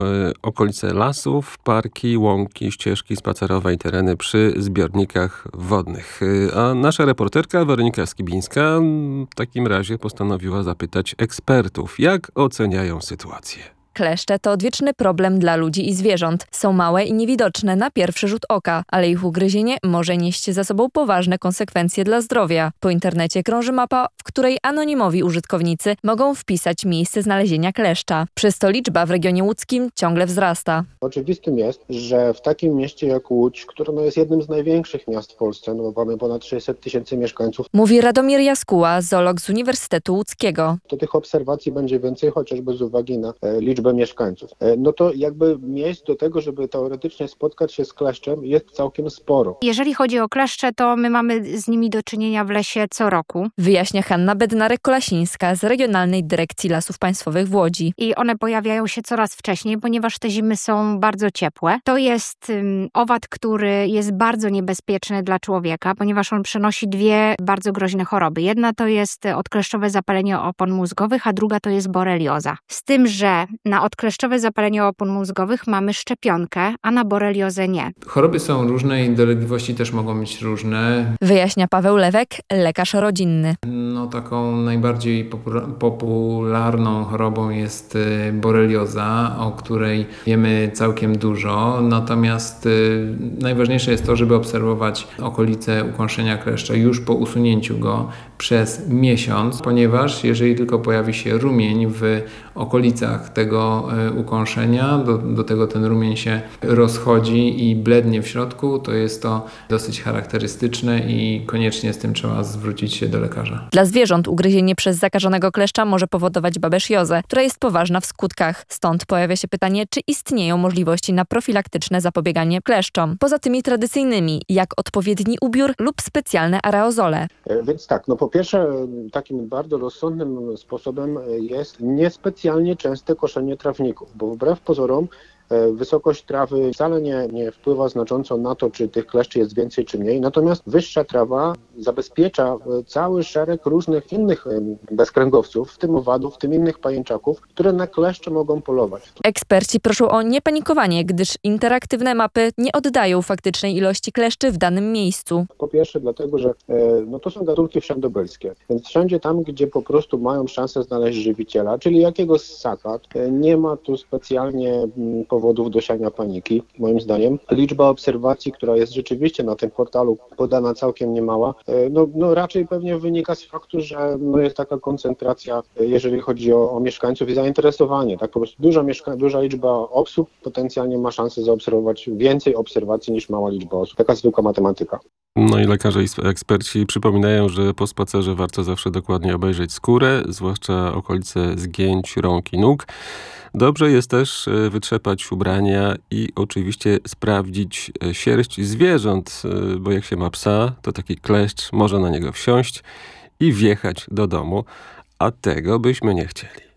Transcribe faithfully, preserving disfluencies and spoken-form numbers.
E, okolice lasów, parki, łąki, ścieżki spacerowe i tereny przy zbiornikach wodnych. E, a nasza reporterka Weronika Skibińska w takim razie postanowiła zapytać ekspertów, jak oceniają sytuację. Kleszcze to odwieczny problem dla ludzi i zwierząt. Są małe i niewidoczne na pierwszy rzut oka, ale ich ugryzienie może nieść za sobą poważne konsekwencje dla zdrowia. Po internecie krąży mapa, w której anonimowi użytkownicy mogą wpisać miejsce znalezienia kleszcza. Przez to liczba w regionie łódzkim ciągle wzrasta. Oczywistym jest, że w takim mieście jak Łódź, które no jest jednym z największych miast w Polsce, no bo mamy ponad sześćset tysięcy mieszkańców, mówi Radomir Jaskuła, zoolog z Uniwersytetu Łódzkiego. To tych obserwacji będzie więcej, chociażby z uwagi na e, liczbę mieszkańców. No to jakby miejsc do tego, żeby teoretycznie spotkać się z kleszczem, jest całkiem sporo. Jeżeli chodzi o kleszcze, to my mamy z nimi do czynienia w lesie co roku. Wyjaśnia Hanna Bednarek-Kolasińska z Regionalnej Dyrekcji Lasów Państwowych w Łodzi. I one pojawiają się coraz wcześniej, ponieważ te zimy są bardzo ciepłe. To jest um, owad, który jest bardzo niebezpieczny dla człowieka, ponieważ on przenosi dwie bardzo groźne choroby. Jedna to jest odkleszczowe zapalenie opon mózgowych, a druga to jest borelioza. Z tym, że na odkleszczowe zapalenie opon mózgowych mamy szczepionkę, a na boreliozę nie. Choroby są różne i dolegliwości też mogą być różne. Wyjaśnia Paweł Lewek, lekarz rodzinny. No taką najbardziej popula- popularną chorobą jest borelioza, o której wiemy całkiem dużo. Natomiast y, najważniejsze jest to, żeby obserwować okolice ukąszenia kleszcza już po usunięciu go przez miesiąc, ponieważ jeżeli tylko pojawi się rumień w okolicach tego ukąszenia, do, do tego ten rumień się rozchodzi i blednie w środku, to jest to dosyć charakterystyczne i koniecznie z tym trzeba zwrócić się do lekarza. Dla zwierząt ugryzienie przez zakażonego kleszcza może powodować babesziozę, która jest poważna w skutkach. Stąd pojawia się pytanie, czy istnieją możliwości na profilaktyczne zapobieganie kleszczom. Poza tymi tradycyjnymi, jak odpowiedni ubiór lub specjalne aerozole. Więc tak, no po pierwsze takim bardzo rozsądnym sposobem jest niespecjalnie częste koszenie trawników, bo wbrew pozorom wysokość trawy wcale nie, nie wpływa znacząco na to, czy tych kleszczy jest więcej czy mniej, natomiast wyższa trawa zabezpiecza cały szereg różnych innych bezkręgowców, w tym owadów, w tym innych pajęczaków, które na kleszcze mogą polować. Eksperci proszą o niepanikowanie, gdyż interaktywne mapy nie oddają faktycznej ilości kleszczy w danym miejscu. Po pierwsze dlatego, że no to są gatunki wszędobylskie, więc wszędzie tam, gdzie po prostu mają szansę znaleźć żywiciela, czyli jakiegoś ssaka, nie ma tu specjalnie powodów do siania paniki, moim zdaniem. Liczba obserwacji, która jest rzeczywiście na tym portalu podana całkiem niemała, no, no raczej pewnie wynika z faktu, że no jest taka koncentracja, jeżeli chodzi o, o mieszkańców i zainteresowanie. Tak po prostu duża, mieszka- duża liczba osób potencjalnie ma szansę zaobserwować więcej obserwacji niż mała liczba osób. Taka zwykła matematyka. No i lekarze i eksperci przypominają, że po spacerze warto zawsze dokładnie obejrzeć skórę, zwłaszcza okolice zgięć rąk i nóg. Dobrze jest też wytrzepać ubrania i oczywiście sprawdzić sierść zwierząt, bo jak się ma psa, to taki kleszcz może na niego wsiąść i wjechać do domu, a tego byśmy nie chcieli.